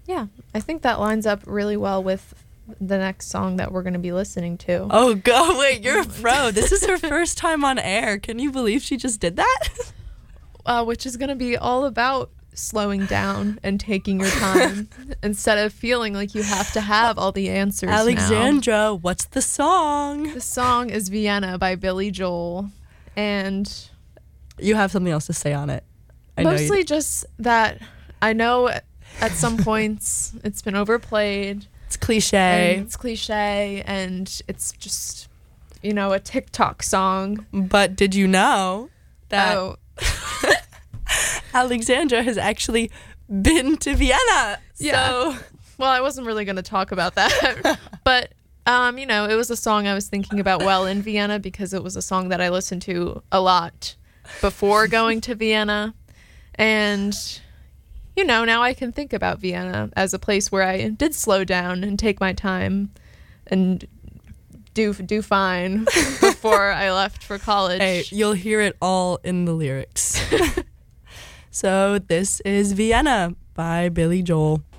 Yeah, I think that lines up really well with the next song that we're going to be listening to. Oh, God, wait, you're a pro. This is her first time on air. Can you believe she just did that? Which is going to be all about slowing down and taking your time instead of feeling like you have to have all the answers Alexandra, now. what's the song? The song is Vienna by Billy Joel, and you have something else to say on it. Mostly just that I know at some points it's been overplayed. It's cliche. And it's just, a TikTok song. But did you know that Alexandra has actually been to Vienna? Yeah. So. Well, I wasn't really going to talk about that. But, it was a song I was thinking about while in Vienna because it was a song that I listened to a lot before going to Vienna. And, now I can think about Vienna as a place where I did slow down and take my time and do fine before I left for college. Hey, you'll hear it all in the lyrics. So this is Vienna by Billy Joel.